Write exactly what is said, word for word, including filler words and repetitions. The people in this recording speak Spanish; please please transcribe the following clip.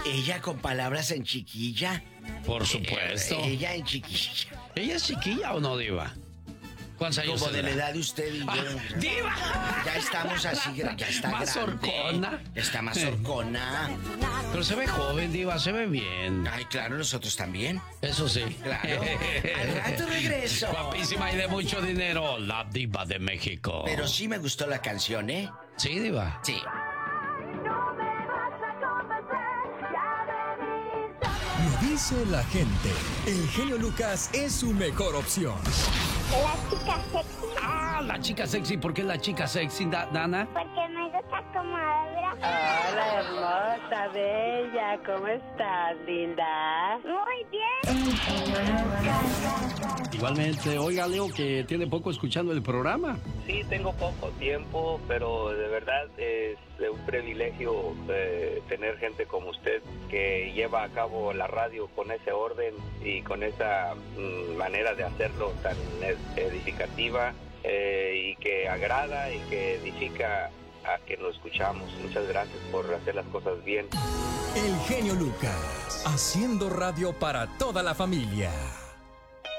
Ella con palabras en chiquilla. Por supuesto. Eh, ella en chiquilla. ¿Ella es chiquilla o no, Diva? ¿Cuántos años Como de la tendrá? edad de usted y yo. Ah, ¡Diva! Ya estamos así, ya está Más grande. horcona. Está más horcona. Pero se ve joven, Diva, se ve bien. Ay, claro, nosotros también. Eso sí. Claro. Al rato regreso. Guapísima y de mucho dinero, la Diva de México. Pero sí me gustó la canción, ¿eh? Sí, Diva. Sí. Y dice la gente, el genio Lucas es su mejor opción. La chica sexy. Ah, la chica sexy. ¿Por qué la chica sexy, Da- Dana? Porque me gusta como habla. Hola, hermosa, bella. ¿Cómo estás, linda? Muy bien. Igualmente, oiga, Leo, que tiene poco escuchando el programa. Sí, tengo poco tiempo, pero de verdad es un privilegio eh, tener gente como usted que lleva a cabo la radio con ese orden y con esa mm, manera de hacerlo tan edificativa eh, y que agrada y que edifica a quien lo escuchamos. Muchas gracias por hacer las cosas bien. El genio Lucas, haciendo radio para toda la familia.